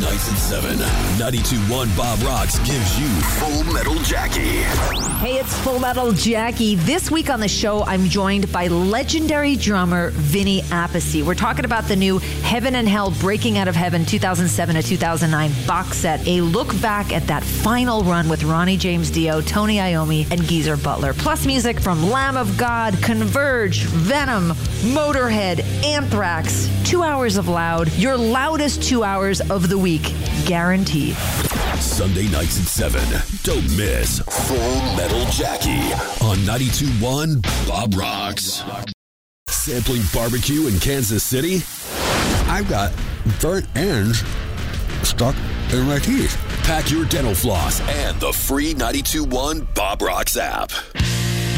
nights at 7. 92.1 Bob Rocks gives you Full Metal Jackie. Hey, it's Full Metal Jackie. This week on the show, I'm joined by legendary drummer Vinny Appice. We're talking about the new Heaven and Hell Breaking Out of Heaven 2007 to 2009 box set. A look back at that final run with Ronnie James Dio, Tony Iommi, and Geezer Butler. Plus music from Lamb of God, Converge, Venom, Motorhead, Anthrax. 2 hours of loud. Your loudest 2 hours of the week. Guaranteed. Sunday nights at 7. Don't miss Full Metal Jackie on 92.1 Bob Rocks. Sampling barbecue in Kansas City? I've got burnt ends stuck in my teeth. Pack your dental floss and the free 92.1 Bob Rocks app.